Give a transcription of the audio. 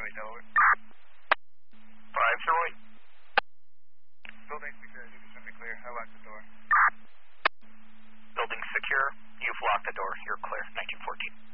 Charlie, Delaware. 5, Charlie. Building secure, you can send me clear. I locked the door. Building secure, you've locked the door. You're clear. 1914.